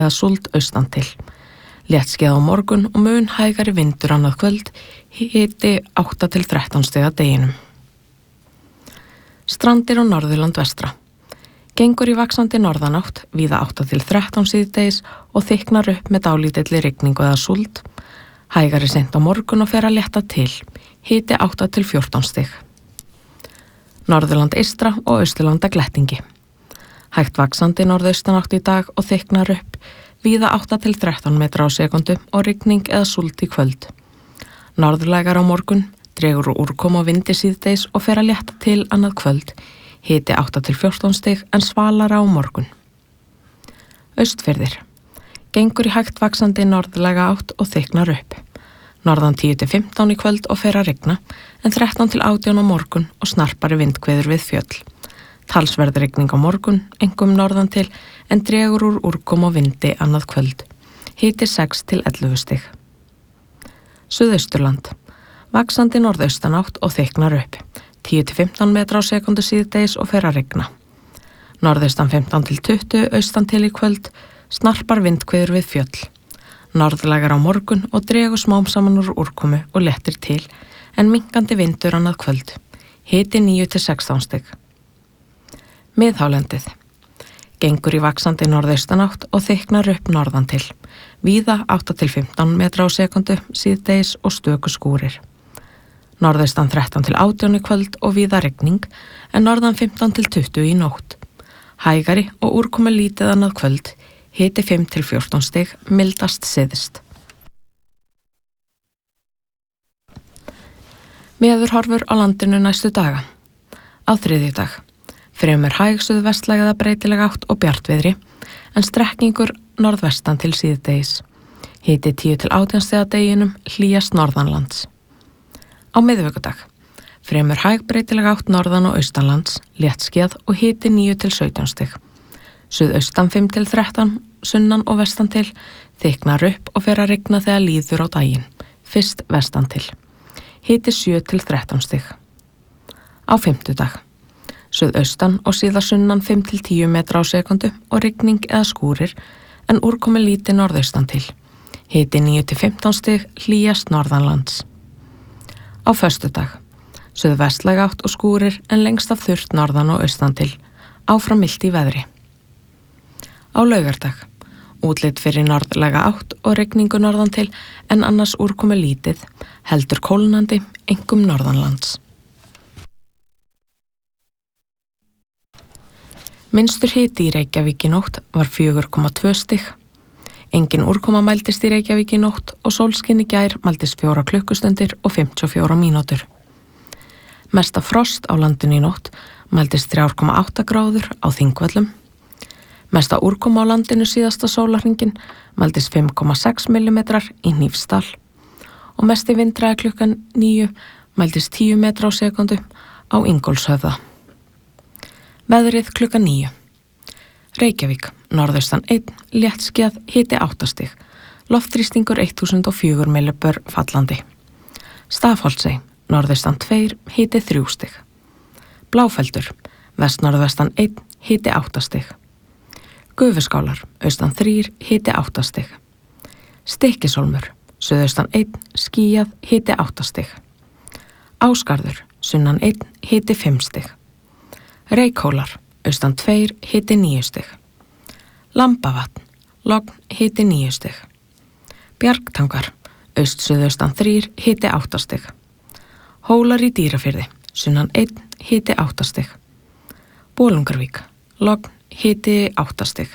eða súld austan til. Léttskýjað á morgun og mun hægari vindur annað kvöld, hiti 8 til 13 stig að deginum. Strandir á Norðurland vestra. Gengur í vaxandi norðanátt, víða 8 til 13 síðdegis og þykknar upp með dálítilli rigningu eða súld. Hægari seint á morgun og fer að létta til, hiti 8 til 14 stig. Norðurland eystra og Austurlanda glettingi. Hægt vaxandi norðaustanátt í dag og þykknar upp, víða 8 til 13 metra á sekundu og rigning eða súld í kvöld. Norðlægar á morgun, dregur úr úrkomu og vindi síðdegis og fer að létta til annað kvöld, hiti 8 til 14 stig en svalara á morgun. Austfirðir. Gengur í hægt vaxandi norðlæga átt og þykknar upp. Norðan 10 til 15 í kvöld og fer að rigna, en 13 til 18 á morgun og snarpari vindhviður við fjöll. Talsverð rigning á morgun, einkum norðan til, en dregur úr úrkomu og vindi annað kvöld. Hiti 6 til 11 stig. Suðausturland. Vaxandi norðaustanátt og þykknar upp. 10 til 15 metra á sekundu síðdegis og fer að rigna. Norðaustan 15 til 20, austan til í kvöld, snarpar vindhviður við fjöll. Norðlægar á morgun og dregur smám saman úr úrkomu og léttir til, en minnkandi vindur annað kvöld. Hiti 9 til 16 stig. Miðhálendið. Gengur í vaxandi norðaustanátt og þykknar upp norðan til. Víða 8 til 15 metra á sekundu, síðdegis og stöku skúrir. Norðaustan 13 til 18 í kvöld og víða rigning, en norðan 15 til 20 í nótt. Hægari og úrkomu lítið annað kvöld, hiti 5 til 14 stig, mildast syðst. Veðurhorfur á landinu næstu daga. Á þriðjudag. Fremur hæg suðvestlæg eða breytileg átt og bjartviðri, en strekkingur norðvestan til síðdegis. Hiti 10 til 18 stig að deginum, hlýjast norðanlands. Á miðvikudag. Fremur hæg breytileg átt norðan og austanlands, léttskýjað og hiti 9 til 17 stig. Suðaustan 5 til 13, sunnan og vestan til, þykknar upp og fer að rigna þegar líður á daginn, fyrst vestan til. Hiti 7 til 13 stig. Á fimmtudag. Suðaustan og síðan sunnan 5 til 10 metra á sekundu og rigning eða skúrir, en úrkomi lítið norðaustan til. Hiti 9 til 15 stig, hlýjast norðanlands. Á föstudag. Suðvestlæg átt og skúrir, en lengst af þurrt norðan og austan til. Áfram milt í veðri. Á laugardag. Útlit fyrir norðlæga átt og rigningu norðan til, en annars úrkomi lítið, heldur kólnandi, einkum norðanlands. Minnstur hiti í Reykjavík í nótt var 4,2 stig. Engin úrkoma mældist í Reykjavík í nótt og sólskin í gær mældist 4 klukkustundir og 54 mínútur. Mesta frost á landinu í nótt mældist 3,8 gráður á Þingvöllum. Mesta úrkoma á landinu síðasta sólarhringinn mældist 5,6 millimetrar í Hnífsdal og mesti vindræði klukkan 9 mældist 10 metra á sekundu á Ingólfshöfða. Veðrið klukkan 9. Reykjavík, norðaustan 1, léttskýjað, hiti 8 stig. Loftþrýstingur 1004 millibör fallandi. Stafholtsey, norðaustan 2, hiti 3 stig. Bláfeldur, vestnorðvestan 1, hiti 8 stig. Gufuskálar, austan 3, hiti 8 stig. Stykkishólmur, suðaustan 1, skýjað, hiti 8 stig. Ásgarður, sunnan 1, hiti 5 stig. Reykhólar, austan 2, hiti 9 stig. Lambavatn, logn, hiti 9 stig. Bjargtangar, aust-suðaustan 3, hiti 8 stig. Hólar í Dýrafirði, sunnan 1, hiti 8 stig. Bolungarvík, logn, hiti 8 stig.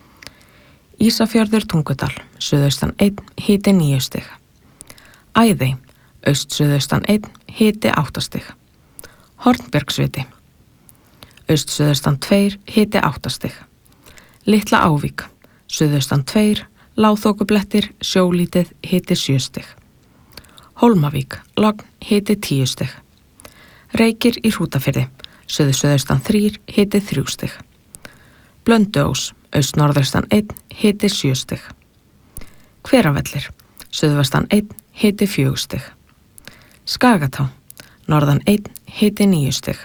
Ísafjörður Tungudal, suðaustan 1, hiti 9 stig. Æðey, aust-suðaustan 1, hiti 8 stig. Hornbjörgsviti, aust-suðaustan 2, hiti 8 stig. Litla Ávík, suðaustan 2, lágþokublettir, sjólítið, hiti 7 stig. Hólmavík, logn, hiti 10 stig. Reykir í Hrútafirði, suðaustan 3, hiti 3 stig. Blönduós, aust-norðaustan 1, hiti 7 stig. Hveravellir, suðvestan 1, hiti 4 stig. Skagatá, norðan 1, hiti 9 stig.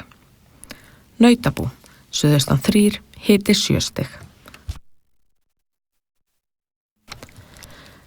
Nautabú, suðaustan 3, hiti 7 stig.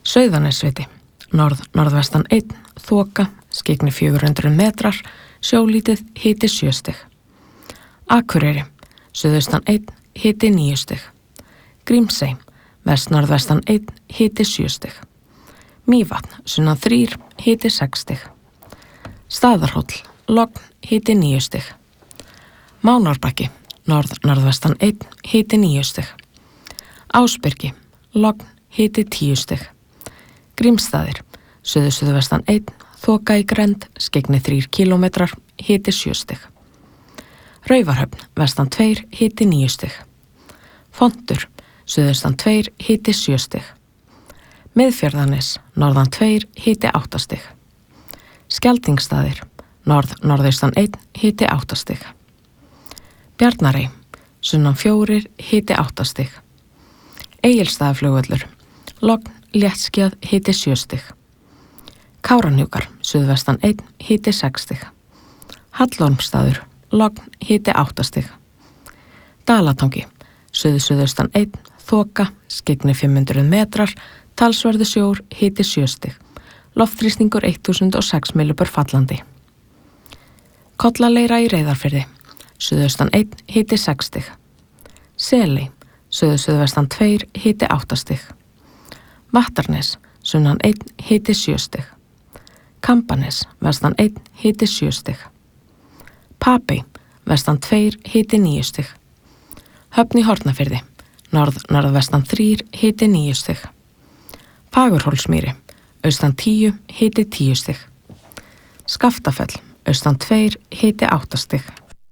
Sauðanesviti, norð-norðvestan 1, þoka, skyggni 400 metrar, sjólítið, hiti 7 stig. Akureyri, suðaustan 1, hiti 9 stig. Grímsey, vest-norðvestan 1, hiti 7 stig. Mývatn, sunnan 3, hiti 6 stig. Staðarhóll, logn, hiti 9 stig. Mánárbakki, norð-norðvestan 1, hiti 9 stig. Ásbyrgi, logn, hiti 10 stig. Grímsstaðir, suðu-suðvestan 1, þoka í grennd, skyggni 3 kilometrar, hiti 7 stig. Raufarhöfn, vestan 2, hiti 9 stig. Fontur, suðaustan 2, hiti 7 stig. Miðfjörðanes, norðan 2, hiti 8 stig. Skjaldingstaðir, norð-norðaustan 1, hiti 8 stig. Bjarnarey, sunnan 4, hiti 8 stig. Egilsstaðaflugvöllur, logn, léttskýjað, hiti 7 stig. Kárahnjúkar, suðvestan 1, hiti 6 stig. Hallormsstaður, logn, hiti 8 stig. Dalatangi, suðu-suðaustan 1, þoka, skyggni 500 metrar, talsverður sjór, hiti 7 stig. Loftþrýstingur 1006 millibör fallandi. Kollaleira í Reyðarfirði, suðaustan 1, hiti 6 stig. Seley, suðu-suðvestan 2, hiti 8 stig. Vattarnes, sunnan 1, hiti 7 stig. Kambanes, vestan 1, hiti 7 stig. Papey, vestan 2, hiti 9 stig. Höfn í Hornafirði, norð-norðvestan 3, hiti 9 stig. Fagurhólsmýri, austan 10, hiti 10 stig. Skaftafell, austan 2, hiti 8 stig.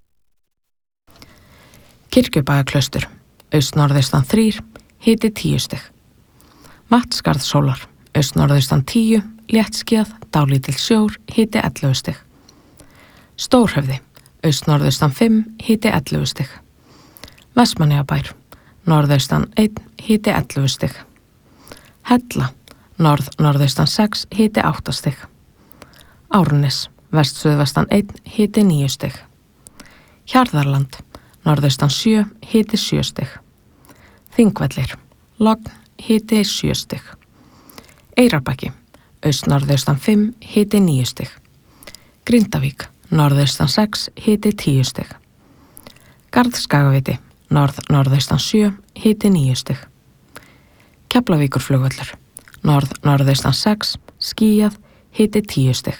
Kirkjubæjarklaustur, aust-norðaustan 3, hiti 10 stig. Mattskarðshólar, aust-norðaustan 10, léttskýjað, dálítill sjór, hiti 11 stig. Stórhöfði, aust-norðaustan 5, hiti 11 stig. Vestmannaeyjabær, norðaustan 1, hiti 11 stig. Hella, norð-norðaustan 6, hiti 8 stig. Árnes, vest-suðvestan 1, hiti 9 stig. Hjarðarland, norðaustan 7, hiti 7 stig. Þingvellir, logn, hiti 7 stig. Eyrarbakki, aust-norðaustan 5, hiti 9 stig. Grindavík, norðaustan 6, hiti 10 stig. Garðskagaviti, norð-norðaustan 7, hiti 9 stig. Keflavíkurflugvöllur, norð-norðaustan 6, skýjað, hiti 10 stig.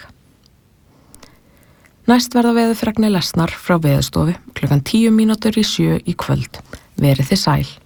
Næst verða veðurfregnir lesnar frá Veðurstofu klukkan 10 mínútur í 7 í kvöld. Verið þið sæl.